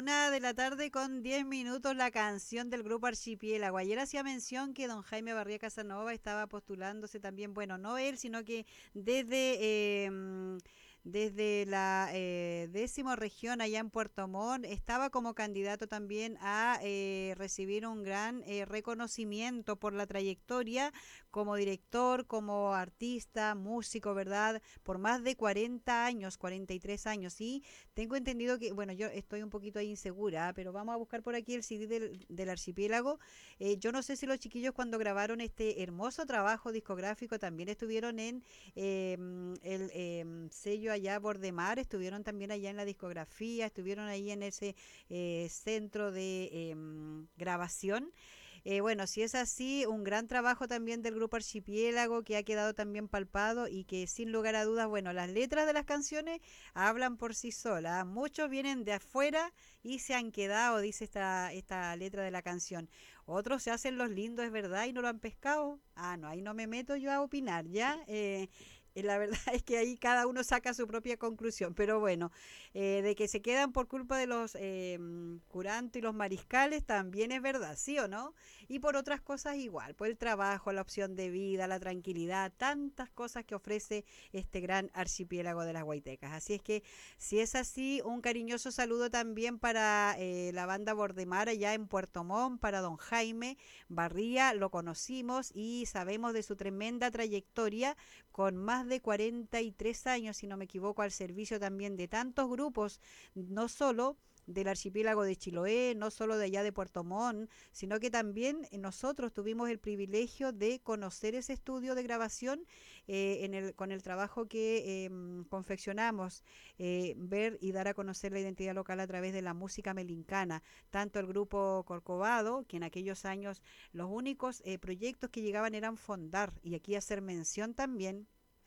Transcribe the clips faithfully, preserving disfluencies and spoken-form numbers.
una de la tarde con diez minutos la canción del grupo Archipiélago. Ayer hacía mención que don Jaime Barría Casanova estaba postulándose también, bueno, no él, sino que desde, eh, desde la eh, décimo región allá en Puerto Montt estaba como candidato también a eh, recibir un gran eh, reconocimiento por la trayectoria como director, como artista, músico, ¿verdad? Por más de cuarenta años, cuarenta y tres años, ¿sí? Tengo entendido que, bueno, yo estoy un poquito ahí insegura, pero vamos a buscar por aquí el C D del, del archipiélago. Eh, yo no sé si los chiquillos cuando grabaron este hermoso trabajo discográfico también estuvieron en eh, el eh, sello allá Bordemar, estuvieron también allá en la discografía, estuvieron ahí en ese eh, centro de eh, grabación. Eh, bueno, si es así, un gran trabajo también del grupo Archipiélago que ha quedado también palpado y que sin lugar a dudas, bueno, las letras de las canciones hablan por sí solas. Muchos vienen de afuera y se han quedado, dice esta, esta letra de la canción. Otros se hacen los lindos, es verdad, y no lo han pescado. Ah, no, ahí no me meto yo a opinar, ¿ya? Eh, eh, la verdad es que ahí cada uno saca su propia conclusión, pero bueno, eh, de que se quedan por culpa de los eh, curantos y los mariscales también es verdad, ¿sí o no? Y por otras cosas igual, por el trabajo, la opción de vida, la tranquilidad, tantas cosas que ofrece este gran archipiélago de las Guaitecas. Así es que si es así, un cariñoso saludo también para eh, la banda Bordemar allá en Puerto Montt, para don Jaime Barría, lo conocimos y sabemos de su tremenda trayectoria con más de cuarenta y tres años, si no me equivoco, al servicio también de tantos grupos, no solo del archipiélago de Chiloé, no solo de allá de Puerto Montt, sino que también nosotros tuvimos el privilegio de conocer ese estudio de grabación eh, en el, con el trabajo que eh, confeccionamos, eh, ver y dar a conocer la identidad local a través de la música melincana, tanto el grupo Corcovado, que en aquellos años los únicos eh, proyectos que llegaban eran fondar, y aquí hacer mención también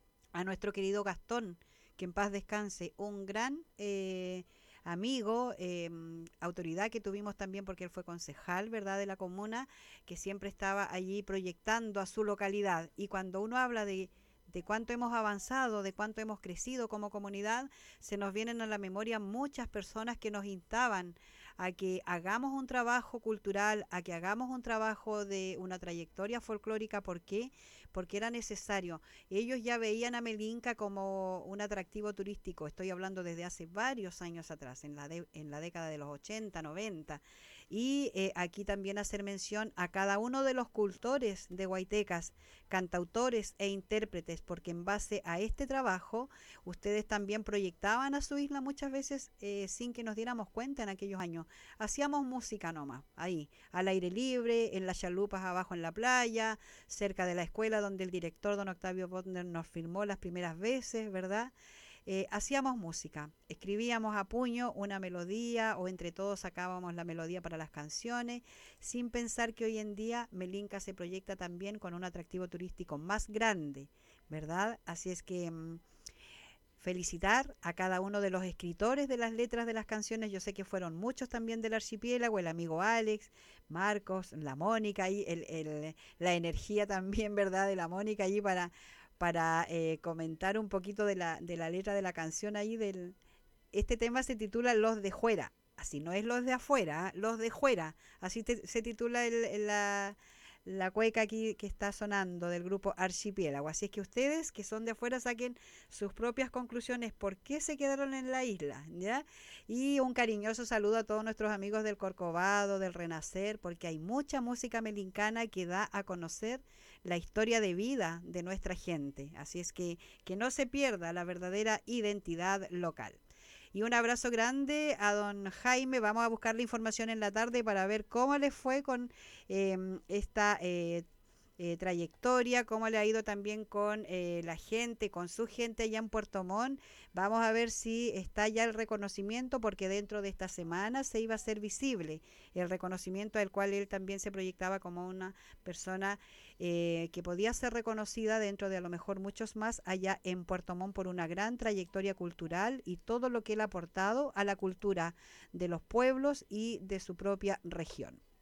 a nuestro querido Gastón, que en paz descanse, un gran eh, amigo, eh, autoridad que tuvimos también porque él fue concejal, ¿verdad?, de la comuna, que siempre estaba allí proyectando a su localidad. Y cuando uno habla de de cuánto hemos avanzado, de cuánto hemos crecido como comunidad, se nos vienen a la memoria muchas personas que nos instaban a que hagamos un trabajo cultural, a que hagamos un trabajo de una trayectoria folclórica. ¿Por qué? Porque era necesario. Ellos ya veían a Melinca como un atractivo turístico, estoy hablando desde hace varios años atrás, en la, de, en la década de los ochenta, noventa, y eh, aquí también hacer mención a cada uno de los cultores de Guaitecas, cantautores e intérpretes, porque en base a este trabajo ustedes también proyectaban a su isla muchas veces eh, sin que nos diéramos cuenta en aquellos años. Hacíamos música nomás, ahí, al aire libre, en las chalupas abajo en la playa, cerca de la escuela donde el director don Octavio Botner nos firmó las primeras veces, ¿verdad? Eh, hacíamos música, escribíamos a puño una melodía o entre todos sacábamos la melodía para las canciones, sin pensar que hoy en día Melinca se proyecta también con un atractivo turístico más grande, ¿verdad? Así es que mmm, felicitar a cada uno de los escritores de las letras de las canciones. Yo sé que fueron muchos también del archipiélago, el amigo Alex, Marcos, la Mónica, y el, el, la energía también, ¿verdad?, de la Mónica allí para, para eh, comentar un poquito de la, de la letra de la canción ahí. Del, este tema se titula Los de Fuera, así no es los de afuera, ¿eh? Los de Fuera, así te, se titula el, el, la la cueca aquí que está sonando del grupo Archipiélago. Así es que ustedes que son de afuera saquen sus propias conclusiones por qué se quedaron en la isla, ¿ya? Y un cariñoso saludo a todos nuestros amigos del Corcovado, del Renacer, porque hay mucha música melincana que da a conocer la historia de vida de nuestra gente. Así es que que no se pierda la verdadera identidad local. Y un abrazo grande a don Jaime. Vamos a buscar la información en la tarde para ver cómo le fue con eh, esta eh, eh, trayectoria, cómo le ha ido también con eh, la gente, con su gente allá en Puerto Montt. Vamos a ver si está ya el reconocimiento, porque dentro de esta semana se iba a hacer visible el reconocimiento al cual él también se proyectaba como una persona eh, que podía ser reconocida dentro de a lo mejor muchos más allá en Puerto Montt por una gran trayectoria cultural y todo lo que él ha aportado a la cultura de los pueblos y de su propia región.